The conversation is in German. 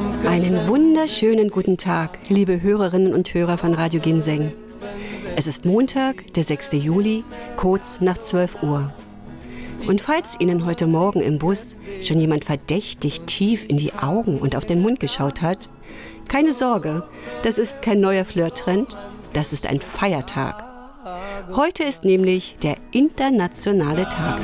Einen wunderschönen guten Tag, liebe Hörerinnen und Hörer von Radio Ginseng. Es ist Montag, der 6. Juli, kurz nach 12 Uhr. Und falls Ihnen heute Morgen im Bus schon jemand verdächtig tief in die Augen und auf den Mund geschaut hat, keine Sorge, das ist kein neuer Flirt-Trend, das ist ein Feiertag. Heute ist nämlich der internationale Tag